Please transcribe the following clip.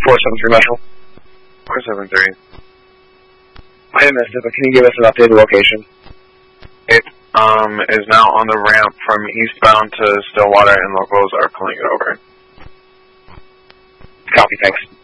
473 Metro. 473. I missed it, but can you give us an updated location? It is now on the ramp from eastbound to Stillwater, and locals are pulling it over. Copy, thanks.